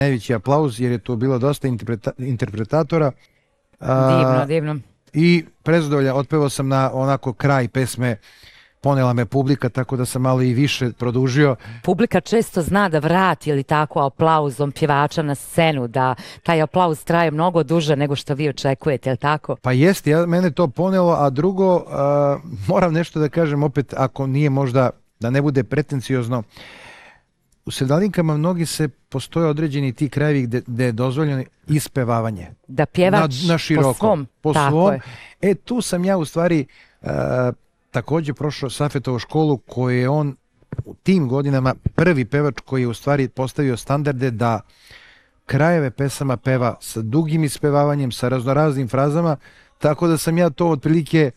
najveći aplauz jer je tu bilo dosta interpretatora. Divno, divno. I prezadovoljan, otpevao sam na onako kraj pesme, ponela me publika, tako da sam malo i više produžio. Publika često zna da vrati ili tako aplauzom pjevača na scenu, da taj aplauz traje mnogo duže nego što vi očekujete, je li tako? Pa jeste, mene to ponelo, a drugo, moram nešto da kažem opet, ako nije možda, da ne bude pretenciozno, u sevdalinkama mnogi postoje određeni ti krajevi gde je dozvoljeno ispevavanje. Da pjevač na široko, po svom. Tu sam ja u stvari također prošao Safetovu školu koju je on u tim godinama prvi pevač koji je u stvari postavio standarde da krajeve pesama peva sa dugim ispevavanjem, sa raznoraznim frazama, tako da sam ja to otprilike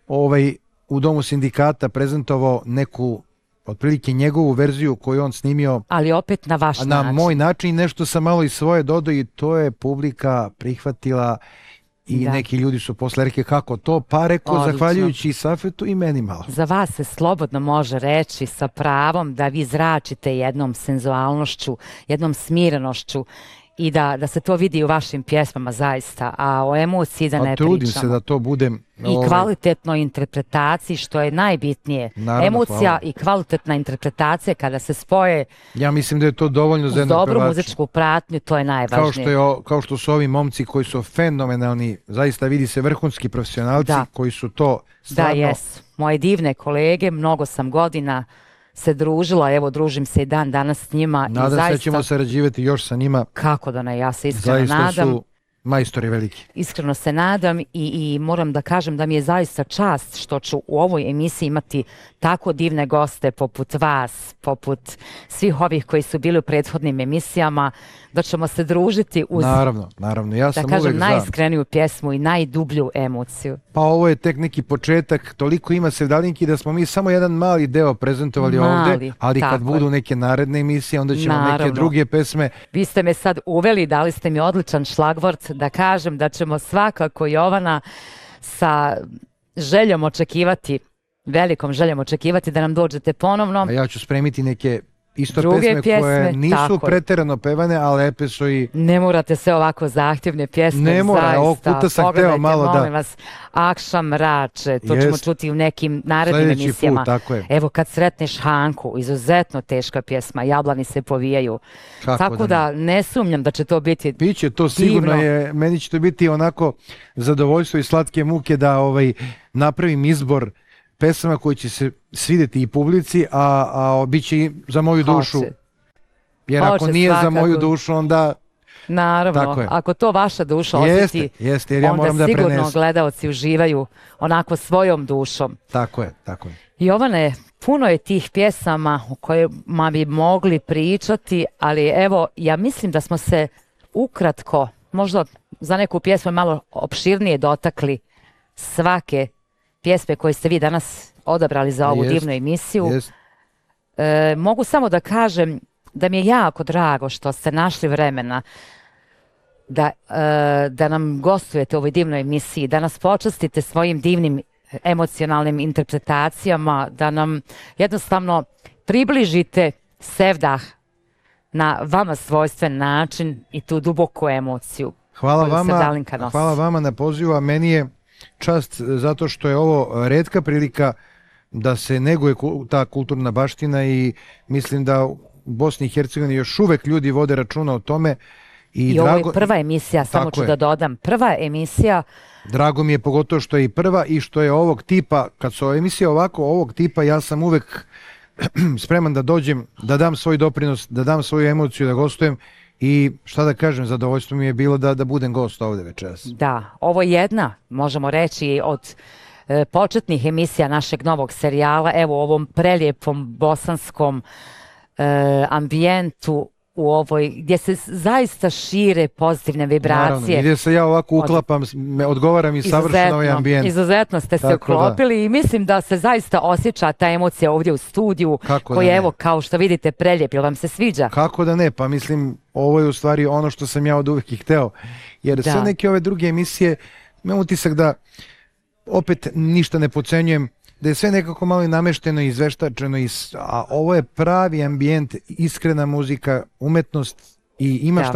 u Domu sindikata prezentovao neku otprilike njegovu verziju koju on snimio. Ali opet na vaš način. Na moj način, nešto sam malo i svoje dodao i to je publika prihvatila i neki ljudi su posle rekli kako to, pa rekao zahvaljujući i Safetu i meni malo. Za vas se slobodno može reći sa pravom da vi zračite jednom senzualnošću, jednom smirenošću i da se to vidi u vašim pjesmama zaista, a o emociji da ne pričamo. Trudim se da to budem. I kvalitetnoj interpretaciji, što je najbitnije. Naravno, emocija i kvalitetna interpretacija kada se spoje. Ja mislim da je to dovoljno za jednog pevača. Uz dobru muzičku pratnju, to je najvažnije. Kao što su ovi momci koji su fenomenalni, zaista vidi se vrhunski profesionalci koji su to stvarno... Da, jesu. Moje divne kolege, mnogo sam godina se družila, evo družim se i dan danas s njima. Nadam se da ćemo sarađivati još sa njima. Kako da ne, ja se iskreno nadam. Zaista su majstori veliki. Iskreno se nadam i moram da kažem da mi je zaista čast što ću u ovoj emisiji imati tako divne goste poput vas, poput svih ovih koji su bili u prethodnim emisijama, da ćemo se družiti uz, naravno. Ja sam da kažem, uvek najiskreniju pjesmu i najdublju emociju. Pa ovo je tek neki početak, toliko ima sevdalinki da smo mi samo jedan mali deo prezentovali ovde, ali kad budu neke naredne emisije, onda ćemo neke druge pesme. Vi ste me sad uveli, dali ste mi odličan šlagvort da kažem da ćemo svakako Jovana sa željom očekivati, velikom željom očekivati da nam dođete ponovno. A ja ću spremiti neke isto pjesme koje nisu preterano pevane, a lepe su i... Ne morate se ovako zahtjevne pjesme, ne mora, ovog puta sam hteo malo da... Molim vas, Akšam rače, to ćemo čuti u nekim narednim emisijama. Tako je. Evo kad sretneš Hanku, izuzetno teška pjesma, Jablani se povijaju. Tako da ne sumnjam da će to biti divno. Biće to sigurno, meni će to biti onako zadovoljstvo i slatke muke da napravim izbor pesama koji će se svidjeti i publici, a bit će i za moju dušu. Jer ako nije za moju dušu, onda... Naravno, ako to vaša duša osjeti, onda sigurno gledaoci uživaju onako svojom dušom. Tako je. Jovane, puno je tih pjesama o kojima bi mogli pričati, ali evo, ja mislim da smo se ukratko, možda za neku pjesmu malo opširnije dotakli svake pjesme koje ste vi danas odabrali za ovu divnu emisiju. Mogu samo da kažem da mi je jako drago što ste našli vremena da nam gostujete u ovoj divnoj emisiji, da nas počastite svojim divnim emocionalnim interpretacijama, da nam jednostavno približite sevdah na vama svojstven način i tu duboku emociju. Hvala vama na pozivu, a meni je čast zato što je ovo retka prilika da se neguje ta kulturna baština i mislim da u Bosni i Hercegovini još uvek ljudi vode računa o tome. I ovo je prva emisija, samo ću da dodam, prva emisija. Drago mi je pogotovo što je i prva i što je ovog tipa, kad su emisije ovako ovog tipa, ja sam uvek spreman da dođem, da dam svoj doprinos, da dam svoju emociju, da gostujem. I šta da kažem, zadovoljstvo mi je bilo da budem gost ovde večeras. Da, ovo je jedna, možemo reći, od početnih emisija našeg novog serijala, evo u ovom prelijepom bosanskom ambijentu, u ovoj, gdje se zaista šire pozitivne vibracije. Naravno, gdje se ja ovako uklapam, odgovaram i savršeno ovaj ambijent. Izuzetno ste se uklopili i mislim da se zaista osjeća ta emocija ovdje u studiju, koja je, evo, kao što vidite, prelijep. Jel vam se sviđa? Kako da ne, pa mislim, ovo je u stvari ono što sam ja od uvijek i hteo. Jer sve neke ove druge emisije, imam utisak da, opet ništa ne podcenjujem, da je sve nekako malo namešteno i izveštačeno, a ovo je pravi ambijent, iskrena muzika, umetnost i ima šta